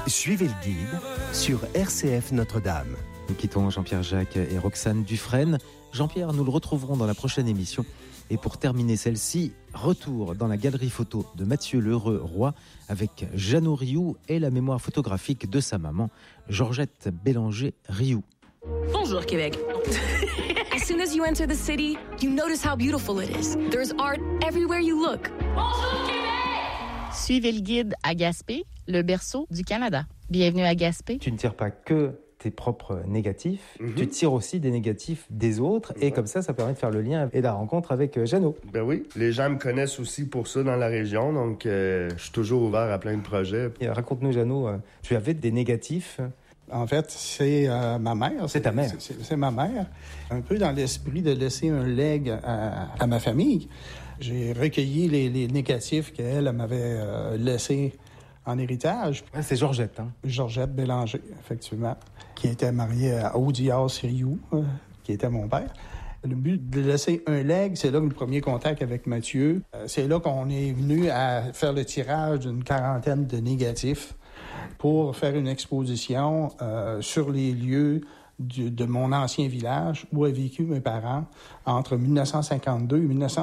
Suivez le guide sur RCF Notre-Dame. Nous quittons Jean-Pierre Jacques et Roxane Dufresne. Jean-Pierre, nous le retrouverons dans la prochaine émission. Et pour terminer celle-ci, retour dans la galerie photo de Mathieu Lheureux-Roy avec Jeannot Rioux et la mémoire photographique de sa maman, Georgette Bélanger-Rioux. Bonjour Québec. As soon as you enter the city, you notice how beautiful it is. There's art everywhere you look. Bonjour Québec! Suivez le guide à Gaspé, le berceau du Canada. Bienvenue à Gaspé. Tu ne tires pas que tes propres négatifs, tu tires aussi des négatifs des autres, et comme ça permet de faire le lien et la rencontre avec Jeannot. Ben oui, les gens me connaissent aussi pour ça dans la région, donc je suis toujours ouvert à plein de projets. Et raconte-nous, Jeannot, tu avais des négatifs? En fait, c'est ma mère. C'est ta mère? C'est ma mère. Un peu dans l'esprit de laisser un legs à ma famille. J'ai recueilli les négatifs qu'elle m'avait laissés en héritage. Ouais, c'est Georgette, hein? Georgette Bélanger, effectivement, qui était mariée à Audias Rioux, qui était mon père. Le but de laisser un legs, c'est là le premier contact avec Mathieu. C'est là qu'on est venu à faire le tirage d'une quarantaine de négatifs pour faire une exposition sur les lieux de mon ancien village où ont vécu mes parents entre 1952 et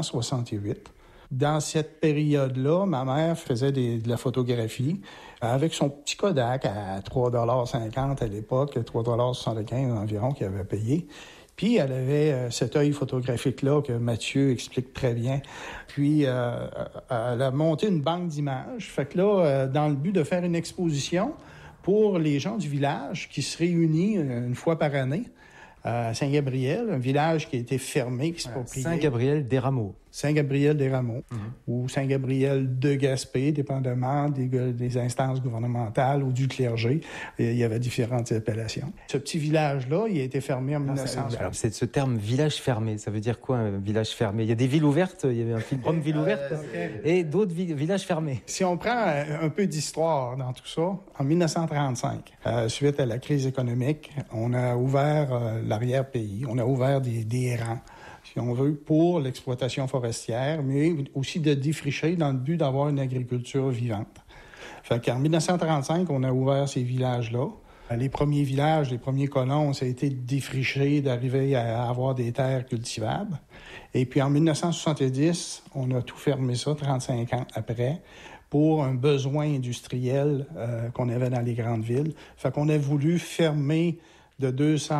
1968. Dans cette période-là, ma mère faisait de la photographie avec son petit Kodak à 3,50 $ à l'époque, 3,75 $ environ qu'elle avait payé. Puis, elle avait cet œil photographique-là que Mathieu explique très bien. Puis, elle a monté une banque d'images. Fait que là, dans le but de faire une exposition pour les gens du village qui se réunissent une fois par année à Saint-Gabriel, un village qui a été fermé, qui s'est proprié. Saint-Gabriel-des-Rameaux. Saint-Gabriel-des-Rameaux ou Saint-Gabriel-de-Gaspé, dépendamment des instances gouvernementales ou du clergé. Il y avait différentes appellations. Ce petit village-là, il a été fermé en 1960. Alors, c'est ce terme village fermé. Ça veut dire quoi, un village fermé? Il y a des villes ouvertes, il y avait un film ville ouverte, et d'autres villages fermés. Si on prend un peu d'histoire dans tout ça, en 1935, suite à la crise économique, on a ouvert l'arrière-pays, on a ouvert des rangs, si on veut, pour l'exploitation forestière, mais aussi de défricher dans le but d'avoir une agriculture vivante. Fait qu'en 1935, on a ouvert ces villages-là. Les premiers villages, les premiers colons, ça a été défriché, d'arriver à avoir des terres cultivables. Et puis en 1970, on a tout fermé ça, 35 ans après, pour un besoin industriel qu'on avait dans les grandes villes. Fait qu'on a voulu fermer de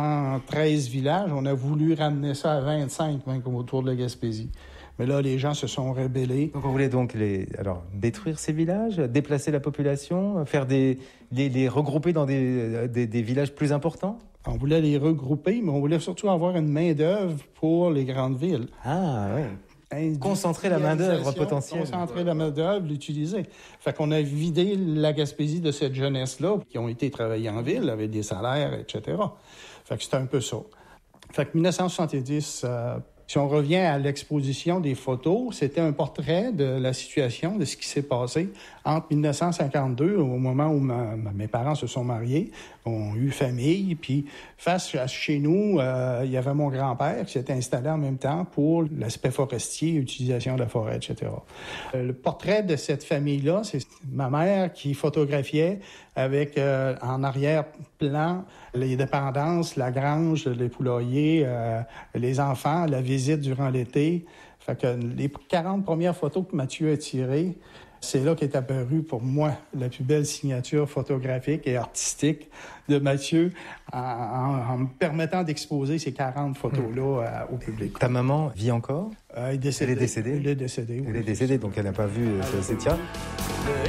213 villages, on a voulu ramener ça à 25, même comme autour de la Gaspésie. Mais là, les gens se sont rébellés. Donc on voulait donc détruire ces villages, déplacer la population, faire les regrouper dans des villages plus importants? On voulait les regrouper, mais on voulait surtout avoir une main-d'œuvre pour les grandes villes. Ah oui. Concentrer la main-d'œuvre potentielle. Concentrer la main-d'œuvre, l'utiliser. Fait qu'on a vidé la Gaspésie de cette jeunesse-là, qui ont été travaillés en ville, avec des salaires, etc. Fait que c'était un peu ça. Fait que 1970, si on revient à l'exposition des photos, c'était un portrait de la situation, de ce qui s'est passé entre 1952, au moment où mes parents se sont mariés, ont eu famille, puis face à chez nous, il y avait mon grand-père qui s'était installé en même temps pour l'aspect forestier, utilisation de la forêt, etc. Le portrait de cette famille-là, c'est ma mère qui photographiait avec en arrière-plan les dépendances, la grange, les poulaillers, les enfants, la visite durant l'été. Fait que les 40 premières photos que Mathieu a tirées, c'est là qu'est apparue pour moi la plus belle signature photographique et artistique de Mathieu en me permettant d'exposer ces 40 photos-là au public. Ta maman vit encore? Elle est décédée. Elle est décédée? Elle est décédée, oui. Elle est décédée, donc elle n'a pas vu ces tirs.